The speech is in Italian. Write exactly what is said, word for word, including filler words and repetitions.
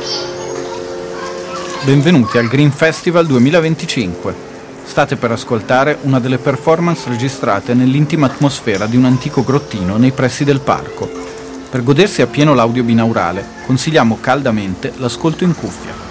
Benvenuti al Green Festival duemilaventicinque. State per ascoltare una delle performance registrate nell'intima atmosfera di un antico grottino nei pressi del parco. Per godersi appieno l'audio binaurale, consigliamo caldamente l'ascolto in cuffia.